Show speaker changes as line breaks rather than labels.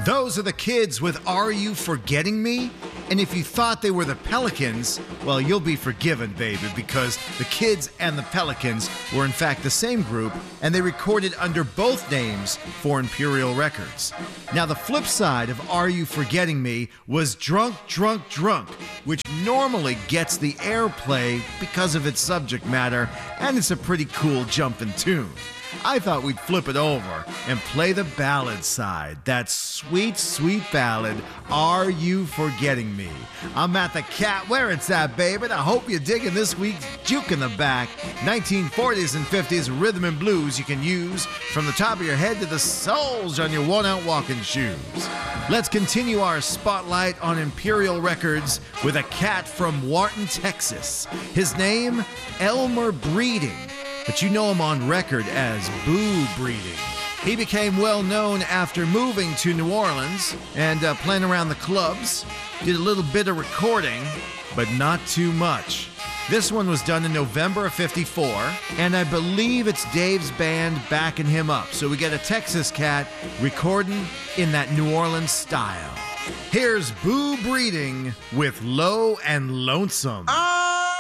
Those are the Kids with Are You Forgetting Me? And if you thought they were the Pelicans, well, you'll be forgiven, baby, because the Kids and the Pelicans were in fact the same group, and they recorded under both names for Imperial Records. Now, the flip side of Are You Forgetting Me was Drunk, Drunk, Drunk, which normally gets the airplay because of its subject matter, and it's a pretty cool jumpin' tune. I thought we'd flip it over and play the ballad side. That sweet, sweet ballad, Are You Forgetting Me? I'm at the Cat where it's at, baby. I hope you're digging this week's Juke in the Back. 1940s and 50s rhythm and blues you can use from the top of your head to the soles on your worn-out walking shoes. Let's continue our spotlight on Imperial Records with a cat from Wharton, Texas. His name, Elmer Breeding, but you know him on record as Boo Breeding. He became well known after moving to New Orleans and playing around the clubs. Did a little bit of recording, but not too much. This one was done in November of '54, and I believe it's Dave's band backing him up. So we get a Texas cat recording in that New Orleans style. Here's Boo Breeding with Low and Lonesome.